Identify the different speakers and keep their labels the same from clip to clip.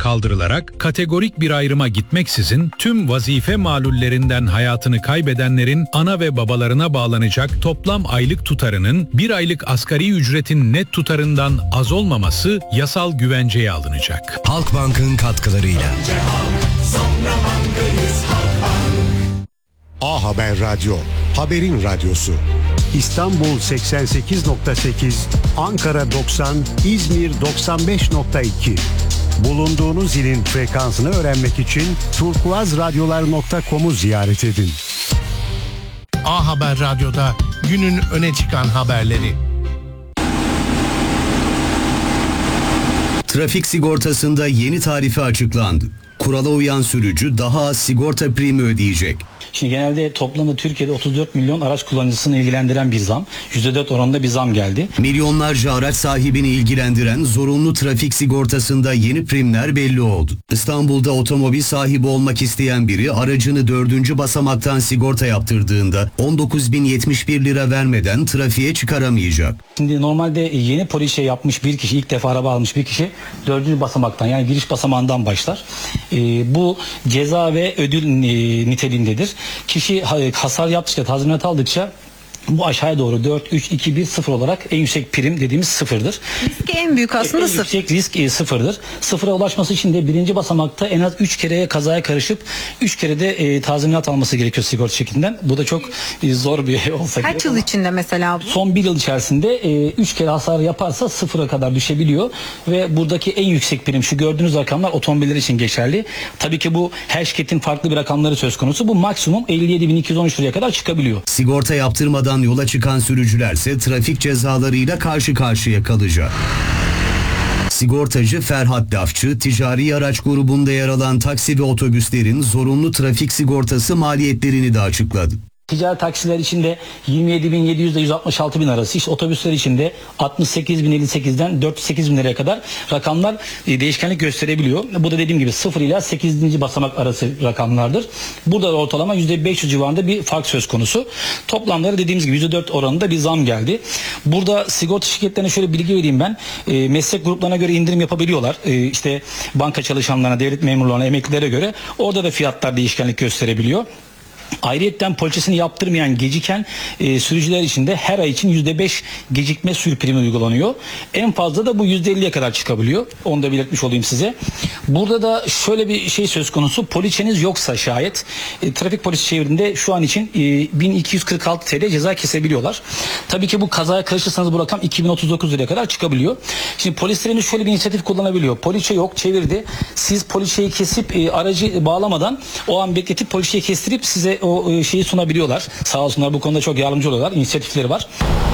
Speaker 1: kaldırılarak kategorik bir ayrıma gitmeksizin tüm vazife malullerinden hayatını kaybedenlerin ana ve babalarına bağlanacak toplam aylık tutarının bir aylık asgari ücretin net tutarından az olmaması yasal güvenceye alınacak.
Speaker 2: Halkbank'ın katkılarıyla.
Speaker 3: A Haber Radyo, haberin radyosu. İstanbul 88.8, Ankara 90, İzmir 95.2. Bulunduğunuz ilin frekansını öğrenmek için turkuazradyolar.com'u ziyaret edin.
Speaker 4: A Haber Radyo'da günün öne çıkan haberleri.
Speaker 2: Trafik sigortasında yeni tarife açıklandı. Kurala uyan sürücü daha az sigorta primi ödeyecek.
Speaker 5: Şimdi genelde toplamda Türkiye'de 34 milyon araç kullanıcısını ilgilendiren bir zam. %4 oranında bir zam geldi.
Speaker 2: Milyonlarca araç sahibini ilgilendiren zorunlu trafik sigortasında yeni primler belli oldu. İstanbul'da otomobil sahibi olmak isteyen biri aracını 4. basamaktan sigorta yaptırdığında 19.071 lira vermeden trafiğe çıkaramayacak.
Speaker 5: Şimdi normalde yeni polise yapmış bir kişi, ilk defa araba almış bir kişi 4. basamaktan, yani giriş basamağından başlar. Bu ceza ve ödül niteliğindedir. Kişi hasar yaptıkça, tazminat aldıkça bu aşağıya doğru 4, 3, 2, 1, 0 olarak en yüksek prim dediğimiz sıfırdır.
Speaker 6: Risk en büyük aslında
Speaker 5: en
Speaker 6: sıfır.
Speaker 5: yüksek risk sıfırdır. Sıfıra ulaşması için de 1. basamakta en az 3 kereye kazaya karışıp 3 kere de tazminat alması gerekiyor sigorta şirketinden. Bu da çok zor bir olsa gerek.
Speaker 6: Kaç yıl içinde mesela bu?
Speaker 5: Son 1 yıl içerisinde 3 kere hasar yaparsa sıfıra kadar düşebiliyor ve buradaki en yüksek prim, şu gördüğünüz rakamlar otomobiller için geçerli. Tabii ki bu her şirketin farklı bir rakamları söz konusu. Bu maksimum 57.213 liraya kadar çıkabiliyor.
Speaker 2: Sigorta yaptırmadan yola çıkan sürücülerse trafik cezalarıyla karşı karşıya kalacak. Sigortacı Ferhat Lafçı, ticari araç grubunda yer alan taksi ve otobüslerin zorunlu trafik sigortası maliyetlerini de açıkladı.
Speaker 5: Ticari taksiler içinde 27.700 ile 166.000 arası, işte otobüsler içinde 68.058'den 408.000 liraya kadar rakamlar değişkenlik gösterebiliyor. Bu da dediğim gibi 0 ile 8. basamak arası rakamlardır. Burada da ortalama %500 civarında bir fark söz konusu. Toplamları dediğimiz gibi %4 oranında bir zam geldi. Burada sigorta şirketlerine şöyle bilgi vereyim ben. Meslek gruplarına göre indirim yapabiliyorlar. İşte banka çalışanlarına, devlet memurlarına, emeklilere göre orada da fiyatlar değişkenlik gösterebiliyor. Ayrıyetten poliçesini yaptırmayan, geciken sürücüler için de her ay için %5 gecikme sürü primi uygulanıyor. En fazla da bu %50'ye kadar çıkabiliyor. Onu da belirtmiş olayım size. Burada da şöyle bir şey söz konusu. Poliçeniz yoksa şayet trafik polisi çevirdiğinde şu an için 1246 TL ceza kesebiliyorlar. Tabii ki bu kazaya karışırsanız bu rakam 2039 liraya kadar çıkabiliyor. Şimdi polislerimiz şöyle bir inisiyatif kullanabiliyor. Poliçe yok, çevirdi. Siz poliçeyi kesip aracı bağlamadan o an bekletip poliçeyi kestirip size o şeyi sunabiliyorlar. Sağ olsunlar, bu konuda çok yardımcı oluyorlar. İnisiyatifleri var.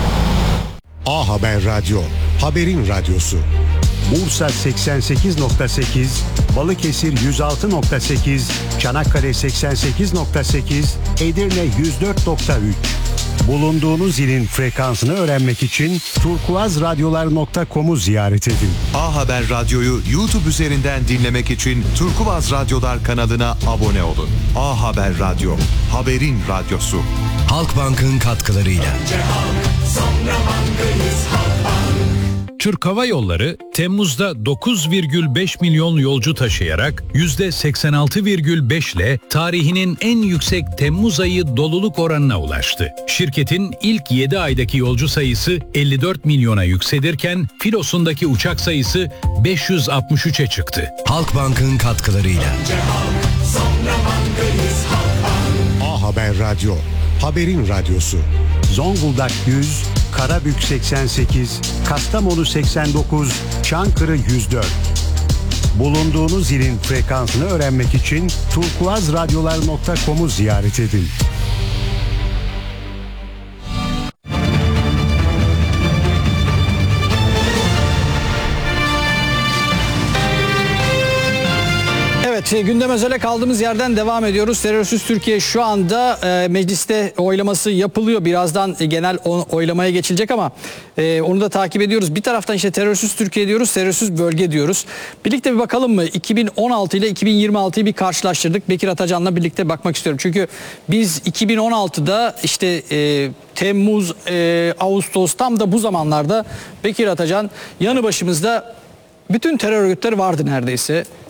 Speaker 3: A Haber Radyo, haberin radyosu. Bursa 88.8, Balıkesir 106.8, Çanakkale 88.8, Edirne 104.3. Bulunduğunuz ilin frekansını öğrenmek için turkuazradyolar.com'u ziyaret edin.
Speaker 7: A Haber Radyo'yu YouTube üzerinden dinlemek için Turkuaz Radyolar kanalına abone olun. A Haber Radyo, haberin radyosu.
Speaker 2: Halkbank'ın katkılarıyla.
Speaker 1: Türk Hava Yolları Temmuz'da 9,5 milyon yolcu taşıyarak %86,5 ile tarihinin en yüksek Temmuz ayı doluluk oranına ulaştı. Şirketin ilk 7 aydaki yolcu sayısı 54 milyona yükselirken filosundaki uçak sayısı 563'e çıktı.
Speaker 2: Halkbank'ın katkılarıyla.
Speaker 3: A Haber Radyo, haberin radyosu. Zonguldak 100, Karabük 88, Kastamonu 89, Çankırı 104. Bulunduğunuz ilin frekansını öğrenmek için turkuazradyolar.com'u ziyaret edin.
Speaker 8: Evet, gündem özele kaldığımız yerden devam ediyoruz. Terörsüz Türkiye şu anda mecliste oylaması yapılıyor. Birazdan genel oylamaya geçilecek ama onu da takip ediyoruz. Bir taraftan işte terörsüz Türkiye diyoruz, terörsüz bölge diyoruz. Birlikte bir bakalım mı? 2016 ile 2026'yı bir karşılaştırdık. Bekir Atacan'la birlikte bakmak istiyorum. Çünkü biz 2016'da işte Temmuz, Ağustos tam da bu zamanlarda Bekir Atacan yanı başımızda bütün terör örgütleri vardı neredeyse.